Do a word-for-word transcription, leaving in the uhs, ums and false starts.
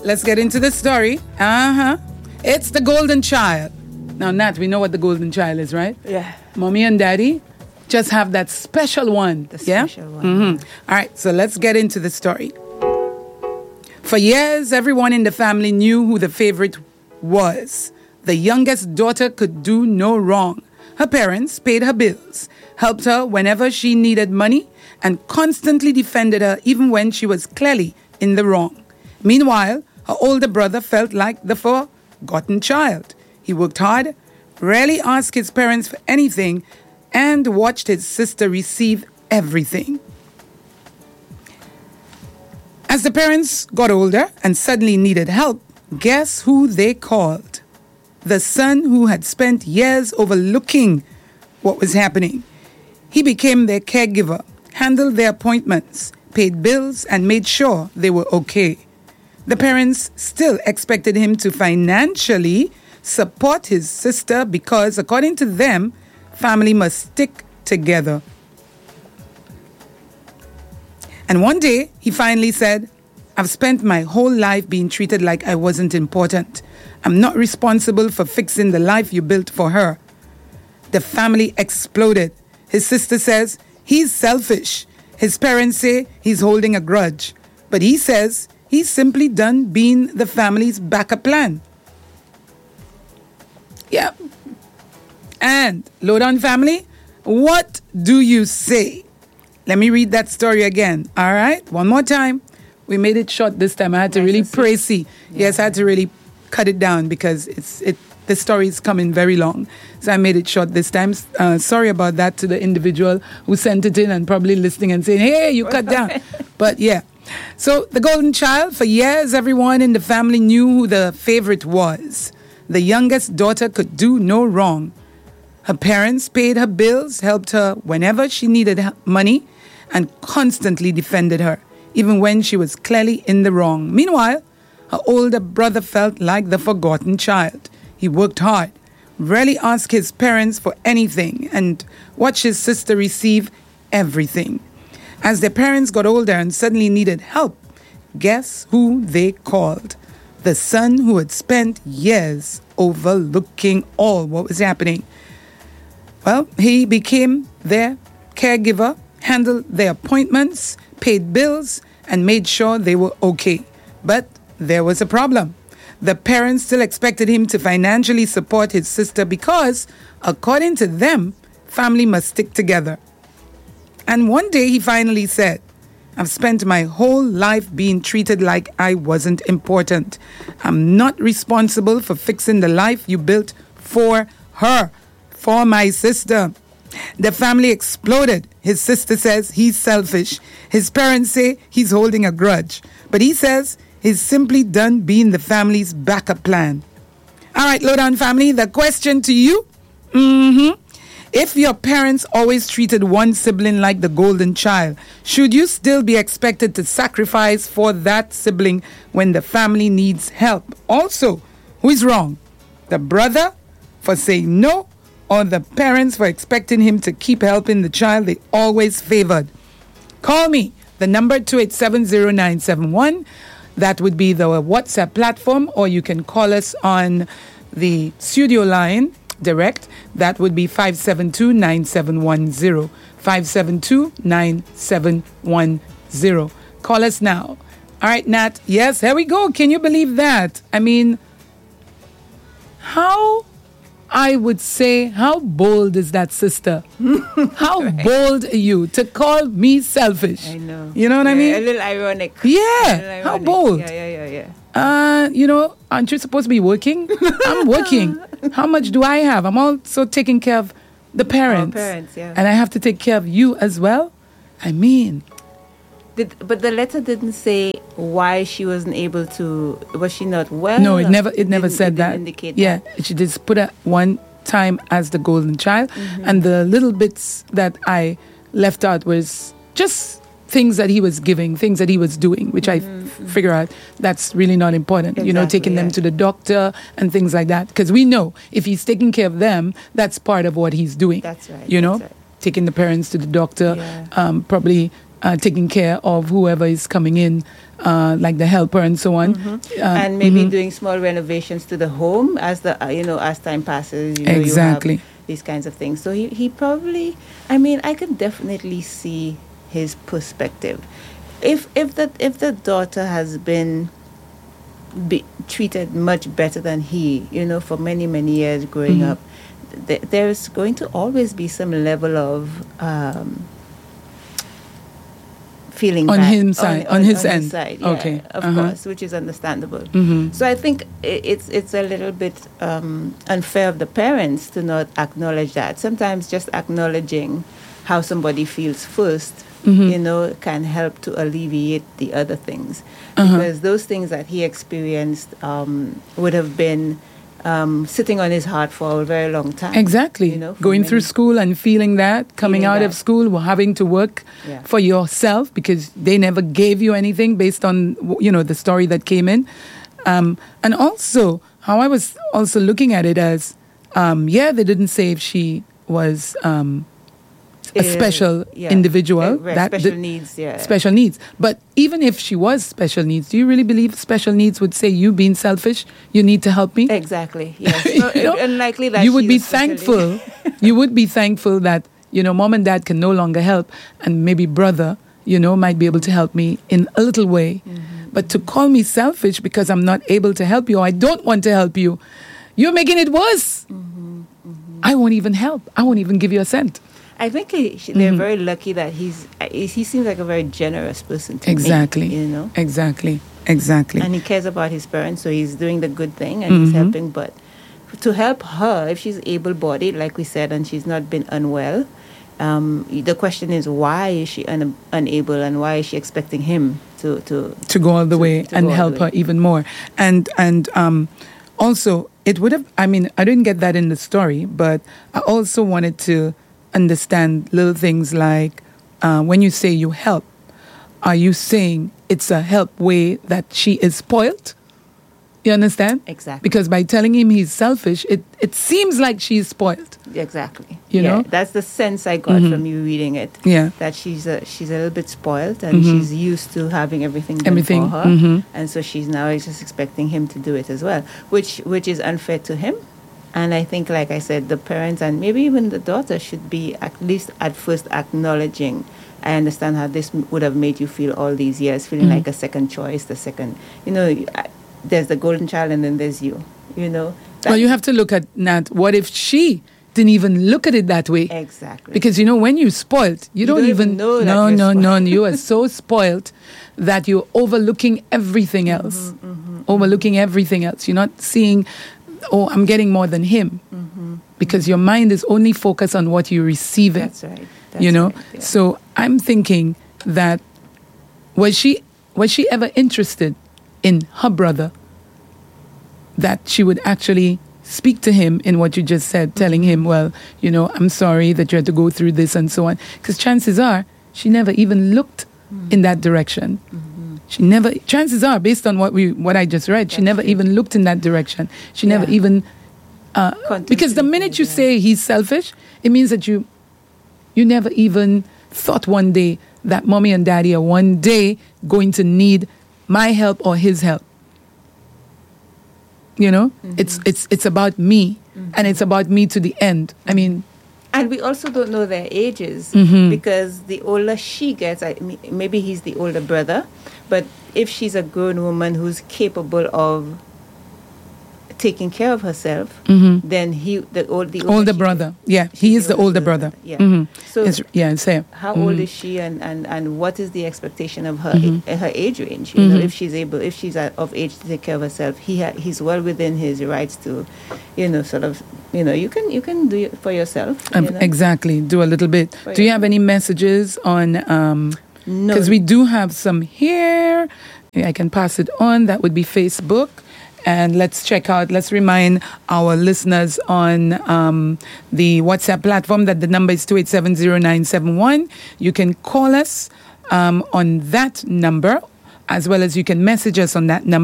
let's get into the story. Uh-huh. It's the golden child. Now, Nat, we know what the golden child is, right? Yeah. Mommy and Daddy just have that special one. The yeah? special one. Mm-hmm. All right, so let's get into the story. For years, everyone in the family knew who the favorite was. The youngest daughter could do no wrong. Her parents paid her bills, helped her whenever she needed money, and constantly defended her even when she was clearly in the wrong. Meanwhile, her older brother felt like the forgotten child. He worked hard, rarely asked his parents for anything, and watched his sister receive everything. As the parents got older and suddenly needed help, guess who they called? The son who had spent years overlooking what was happening. He became their caregiver, handled their appointments, paid bills, and made sure they were okay. The parents still expected him to financially support his sister because, according to them, family must stick together. And one day, he finally said, I've spent my whole life being treated like I wasn't important. I'm not responsible for fixing the life you built for her. The family exploded. His sister says he's selfish. His parents say he's holding a grudge. But he says he's simply done being the family's backup plan. Yeah. And, Lowdown family, what do you say? Let me read that story again. All right? One more time. We made it short this time. I had to really pray. See. Yes, I had to really cut it down because it's it. The story is coming very long. So I made it short this time. Uh, sorry about that to the individual who sent it in and probably listening and saying, hey, you cut down. But yeah. So the golden child, for years, everyone in the family knew who the favorite was. The youngest daughter could do no wrong. Her parents paid her bills, helped her whenever she needed money, and constantly defended her, even when she was clearly in the wrong. Meanwhile, her older brother felt like the forgotten child. He worked hard, rarely asked his parents for anything, and watched his sister receive everything. As their parents got older and suddenly needed help, guess who they called? The son who had spent years overlooking all what was happening. Well, he became their caregiver, handled their appointments, paid bills, and made sure they were okay. But there was a problem. The parents still expected him to financially support his sister because, according to them, family must stick together. And one day he finally said, I've spent my whole life being treated like I wasn't important. I'm not responsible for fixing the life you built for her, for my sister. The family exploded. His sister says he's selfish. His parents say he's holding a grudge. But he says he's simply done being the family's backup plan. All right, Lowdown family, the question to you. Mm-hmm. If your parents always treated one sibling like the golden child, should you still be expected to sacrifice for that sibling when the family needs help? Also, who is wrong? The brother for saying no, or the parents for expecting him to keep helping the child they always favored? Call me. The number two eight seven zero nine seven one. That would be the WhatsApp platform, or you can call us on the studio line direct. That would be five seven two nine seven one zero. five seven two nine seven one zero. Call us now. All right, Nat. Yes, here we go. Can you believe that? I mean, how... I would say, how bold is that sister? How right. bold are you to call me selfish? I know. You know what yeah, I mean? A little ironic. Yeah. Little ironic. How bold? Yeah, yeah, yeah, yeah. Uh, you know, aren't you supposed to be working? I'm working. How much do I have? I'm also taking care of the parents. Our parents, yeah. And I have to take care of you as well? I mean... Did, but the letter didn't say why she wasn't able to. Was she not well? No, it never. It never said it that. Indicate yeah, that. she just put it one time as the golden child, mm-hmm. and the little bits that I left out was just things that he was giving, things that he was doing, which mm-hmm. I f- figure out that's really not important. Exactly, you know, taking yeah. them to the doctor and things like that, because we know if he's taking care of them, that's part of what he's doing. That's right. You know. That's right. Taking the parents to the doctor, yeah. um, probably uh, taking care of whoever is coming in, uh, like the helper and so on. Mm-hmm. Uh, and maybe mhm. doing small renovations to the home as the uh, you know as time passes. You know, Exactly. You have these kinds of things. So he, he probably, I mean, I can definitely see his perspective. If if the if the daughter has been be treated much better than he, you know, for many many years growing Mhm. up, th- there's going to always be some level of um, feeling On bad. his side- on his end. side, yeah, Okay. of Uh-huh. course, which is understandable. Mhm. So I think i- it's it's a little bit um, unfair of the parents to not acknowledge that. Sometimes just acknowledging how somebody feels first, Mhm. you know, can help to alleviate the other things. Uh-huh. Because those things that he experienced um, would have been um, sitting on his heart for a very long time. Exactly. You know, for Going through many- school and feeling that, coming Feeling out that. of school, well, having to work Yeah. for yourself because they never gave you anything based on, you know, the story that came in. Um, and also, how I was also looking at it as, um, yeah, they didn't say if she was um, a Uh, special yeah. individual. Uh, right, that special the- needs, yeah. Special needs. But even if she was special needs, do you really believe special needs would say, you being selfish, you need to help me? Exactly. Yes. You So, know, unlikely that you would she's be a special need. thankful. You would be thankful that, you know, mom and dad can no longer help, and maybe brother, you know, might be able to help me in a little way. Mm-hmm. But to call me selfish because I'm not able to help you or I don't want to help you, you're making it worse. Mm-hmm. Mm-hmm. I won't even help. I won't even give you a cent. I think he, she- they're Mhm. very lucky that he's. uh, He seems like a very generous person. To Exactly. me, you know, Exactly. Exactly. and he cares about his parents, so he's doing the good thing and he's Mhm. helping. But to help her, if she's able-bodied, like we said, and she's not been unwell, um, the question is why is she un- unable, and why is she expecting him to to to go all the to- way to and go all help the her way. even more. And and um, also, it would have, I mean, I didn't get that in the story, but I also wanted to understand little things like uh, when you say you help, are you saying it's a help way that she is spoiled? You understand? Exactly. Because by telling him he's selfish, it, it seems like she's spoiled. Exactly. You yeah, know? that's the sense I got Mhm. from you reading it. Yeah. That she's a, she's a little bit spoiled and Mhm. she's used to having everything done Everything, for her, mhm. and so she's now just expecting him to do it as well, which which is unfair to him. And I think, like I said, the parents and maybe even the daughter should be at least at first acknowledging. I understand how this m- would have made you feel all these years, feeling Mhm. like a second choice, the second, you know, I- there's the golden child and then there's you, you know. Well, you have to look at, Nat, what if she didn't even look at it that way? Exactly. Because, you know, when you're spoiled, you, You don't, don't even even know that No, you're no, no. spoiled. You are so spoiled that you're overlooking everything Mm-hmm, else. Overlooking everything else. You're not seeing, oh, I'm getting more than him. Mm-hmm. Because your mind is only focused on what you're receiving. That's right. That's you know? right, yeah. So I'm thinking that was she was she ever interested in her brother, that she would actually speak to him in what you just said, telling him, well, you know, I'm sorry that you had to go through this and so on. Because chances are she never even looked in that direction. Mm-hmm. She never, chances are, based on what we what I just read, she That's never true. even looked in that direction. She never Yeah. even, uh, because the Contemplated, minute you yeah. say he's selfish, it means that you, you never even thought one day that mommy and daddy are one day going to need my help or his help. You know, Mm-hmm. it's it's it's about me, and it's about me to the end. I mean, And we also don't know their ages Mhm. because the older she gets, I mean, maybe he's the older brother, but if she's a grown woman who's capable of taking care of herself, Mhm. then he, the, old, the older she- brother, yeah, she's he is the older brother. Yeah. Mhm. So It's- yeah, it's him. how old Mhm. is she, and, and, and what is the expectation of her Mhm. a- her age range? You know, Mhm. if she's able, if she's uh, of age to take care of herself, he ha- he's well within his rights to, you know, sort of, you know, you can you can do it for yourself. Um, you know? Exactly, do a little bit. For Do you have yourself. any messages on? Um, No. Because we do have some here. I can pass it on. That would be Facebook. And let's check out, let's remind our listeners on um, the WhatsApp platform that the number is two eight seven zero nine seven one. You can call us um, on that number, as well as you can message us on that number.